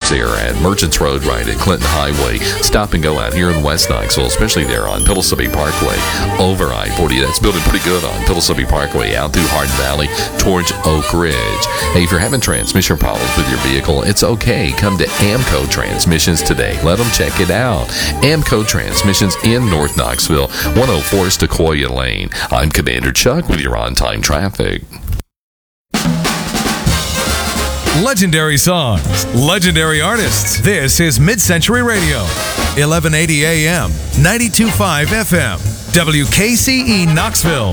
there at Merchants Road, right at Clinton Highway. Stop and go out here in West Knoxville, especially there on Pillsbury Parkway over I-40. That's building pretty good on Pillsbury Parkway out through Hardin Valley towards Oak Ridge. Hey, if you're having transmission problems with your vehicle, it's okay. Come to Amco Transmissions today. Let them check it out. Amco Transmissions in North Knoxville, 104 Sequoia Lane. I'm Commander Chuck with your on-time traffic. Legendary songs, legendary artists. This is Mid-Century Radio, 1180 AM, 92.5 FM, WKCE Knoxville.